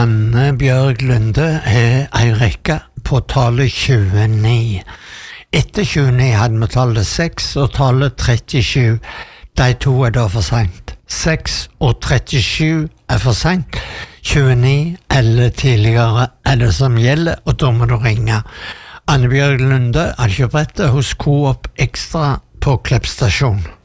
Anne Bjørg Lunde er ei rekke på tallet 29. Etter 29 hadde vi tallet 6 og tallet 37. De to er da for sent. 6 og 37 er for sent. 29 eller tidligere er det som gjelder, og da må du ringe. Anne Bjørg Lunde er kjøprettet hos Coop Extra på Klepp stasjon.